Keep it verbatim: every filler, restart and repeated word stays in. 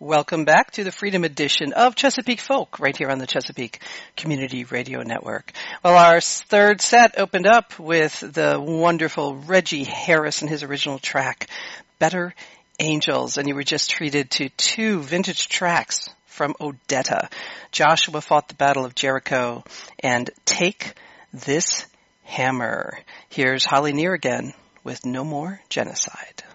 Welcome back to the Freedom Edition of Chesapeake Folk, right here on the Chesapeake Community Radio Network. Well, our third set opened up with the wonderful Reggie Harris and his original track, Better Angels, and you were just treated to two vintage tracks from Odetta, Joshua Fought the Battle of Jericho, and Take This Hammer. Here's Holly Near again with No More Genocide.